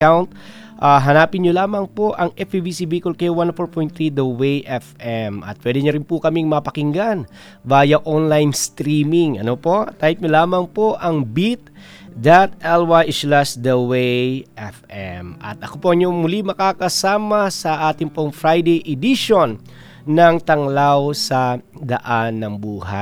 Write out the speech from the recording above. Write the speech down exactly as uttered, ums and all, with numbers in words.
account, ah, hanapin niyo lamang po ang F E B C Bicol K one oh four point three The Way F M at pwede niyo rin po kaming mapakinggan via online streaming. Ano po? Type niyo lamang po ang bit.ly slash The Way F M. At ako po niyo muli makakasama sa ating pong Friday edition ng Tanglaw sa Daan ng Buhay.